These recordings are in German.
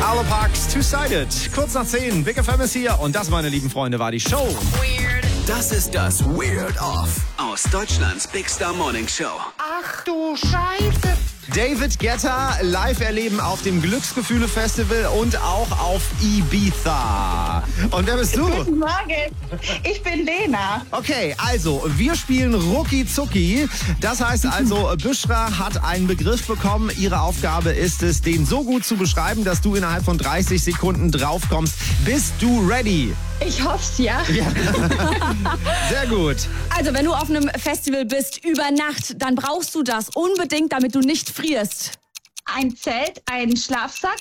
Arlo Parks, Two-Sided. Kurz nach 10, Big FM ist hier und das, meine lieben Freunde, war die Show. Weird. Das ist das Weird Off aus Deutschlands Big Star Morning Show. Ach du Scheiße. David Guetta live erleben auf dem Glücksgefühle-Festival und auch auf Ibiza. Und wer bist du? Guten Morgen. Ich bin Lena. Okay, also, wir spielen Rucki Zucki. Das heißt also, Büschra hat einen Begriff bekommen. Ihre Aufgabe ist es, den so gut zu beschreiben, dass du innerhalb von 30 Sekunden draufkommst. Bist du ready? Ich hoff's, ja. Ja. Sehr gut. Also, wenn du auf einem Festival bist über Nacht, dann brauchst du das unbedingt, damit du nicht frierst. Ein Zelt, ein Schlafsack.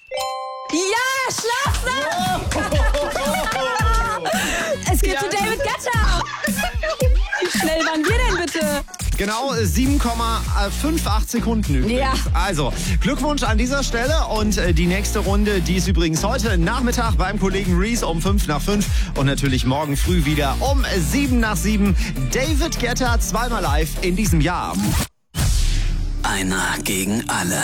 Ja, Schlafsack! Es geht zu David Guetta. Wie schnell waren wir denn bitte? Genau 7,58 Sekunden übrigens. Ja. Also, Glückwunsch an dieser Stelle und die nächste Runde, die ist übrigens heute Nachmittag beim Kollegen Reese um 5 nach 5 und natürlich morgen früh wieder um 7 nach 7. David Guetta zweimal live in diesem Jahr. Einer gegen alle.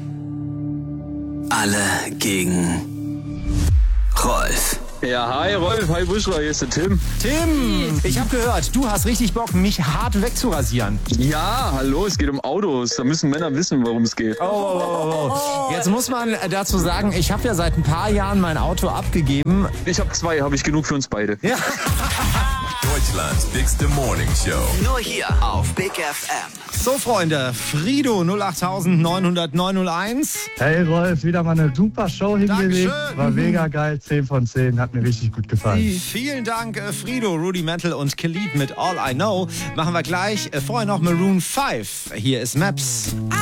Alle gegen Rolf. Ja, hi Rolf, hi Buschra, hier ist der Tim. Tim, ich habe gehört, du hast richtig Bock, mich hart wegzurasieren. Ja, hallo, es geht um Autos. Da müssen Männer wissen, worum es geht. Oh. Jetzt muss man dazu sagen, ich habe ja seit ein paar Jahren mein Auto abgegeben. Ich habe 2, habe ich genug für uns beide. Ja. Deutschlands Bigste Morning Show. Nur hier auf Big FM. So, Freunde, Frido 08900 901. Hey Rolf, wieder mal eine super Show hingelegt. Dankeschön. War mega geil, 10 von 10, hat mir richtig gut gefallen. Vielen Dank, Frido, Rudimental und Khalid mit All I Know. Machen wir gleich. Vorher noch Maroon 5. Hier ist Maps.